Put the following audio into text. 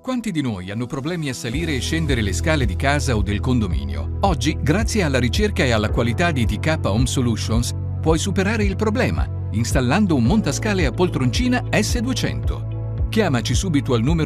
Quanti di noi hanno problemi a salire e scendere le scale di casa o del condominio? Oggi, grazie alla ricerca e alla qualità di TK Home Solutions, puoi superare il problema installando un montascale a poltroncina S200. Chiamaci subito al numero